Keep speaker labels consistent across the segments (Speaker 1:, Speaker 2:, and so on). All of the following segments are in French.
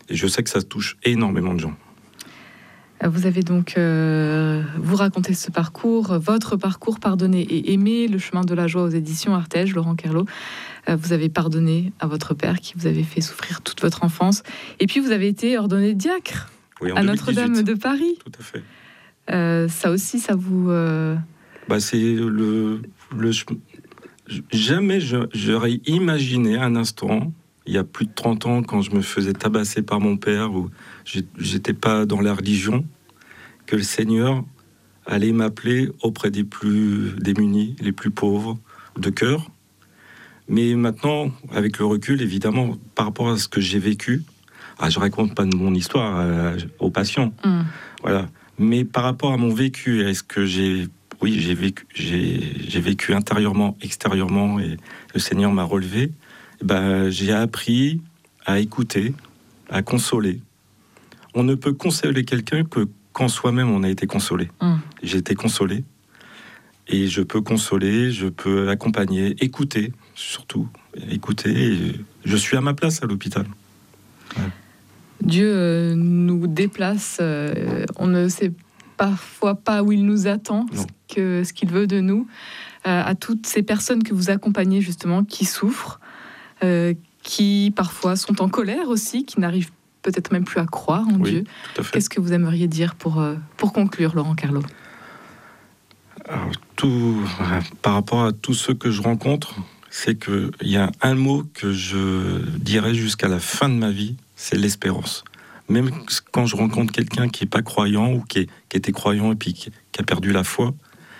Speaker 1: Et je sais que ça touche énormément de gens.
Speaker 2: Vous avez donc, vous racontez ce parcours, votre parcours, Pardonner et aimer, le chemin de la joie aux éditions Artege, Laurent Kerlot. Vous avez pardonné à votre père qui vous avait fait souffrir toute votre enfance. Et puis vous avez été ordonné diacre à Notre-Dame de Paris.
Speaker 1: Tout à fait.
Speaker 2: Ça aussi, ça vous...
Speaker 1: C'est jamais j'aurais imaginé un instant, il y a plus de 30 ans, quand je me faisais tabasser par mon père, où j'étais pas dans la religion, que le Seigneur allait m'appeler auprès des plus démunis, les plus pauvres de cœur. Mais maintenant, avec le recul, évidemment, par rapport à ce que j'ai vécu, je raconte pas mon histoire aux patients, voilà. Mais par rapport à mon vécu, est-ce que j'ai vécu intérieurement, extérieurement, et le Seigneur m'a relevé. J'ai appris à écouter, à consoler. On ne peut consoler quelqu'un que quand soi-même on a été consolé. J'ai été consolé, et je peux consoler, je peux accompagner, écouter, surtout écouter. Et je suis à ma place à l'hôpital. Ouais.
Speaker 2: Dieu nous déplace, on ne sait parfois pas où il nous attend, ce qu'il veut de nous. À toutes ces personnes que vous accompagnez justement, qui souffrent, qui parfois sont en colère aussi, qui n'arrivent peut-être même plus à croire en Dieu. Qu'est-ce que vous aimeriez dire pour conclure, Laurent Kerlot ?
Speaker 1: Alors, par rapport à tous ceux que je rencontre, c'est qu'il y a un mot que je dirais jusqu'à la fin de ma vie, c'est l'espérance. Même quand je rencontre quelqu'un qui n'est pas croyant, ou qui était croyant et puis qui a perdu la foi,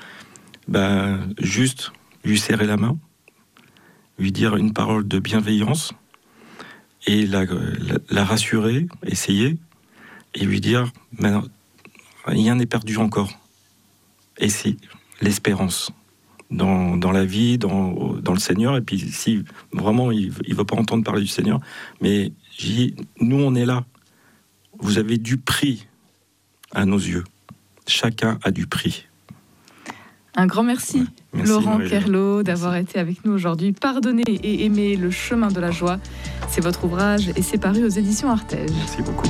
Speaker 1: juste lui serrer la main, lui dire une parole de bienveillance, et la rassurer, essayer, et lui dire rien n'est perdu encore. Et c'est l'espérance dans la vie, dans le Seigneur. Et puis si vraiment il ne veut pas entendre parler du Seigneur, mais j'ai dit, nous on est là. Vous avez du prix à nos yeux. Chacun a du prix.
Speaker 2: Un grand merci,
Speaker 1: merci
Speaker 2: Laurent Kerlot, d'avoir été avec nous aujourd'hui. Pardonner et aimer, le chemin de la joie. C'est votre ouvrage et c'est paru aux éditions Artege.
Speaker 1: Merci beaucoup.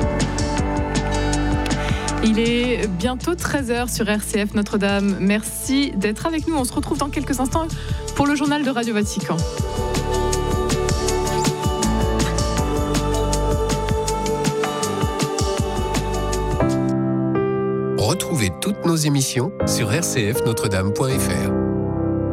Speaker 2: Il est bientôt 13h sur RCF Notre-Dame. Merci d'être avec nous. On se retrouve dans quelques instants pour le journal de Radio Vatican.
Speaker 3: Retrouvez toutes nos émissions sur rcfnotredame.fr.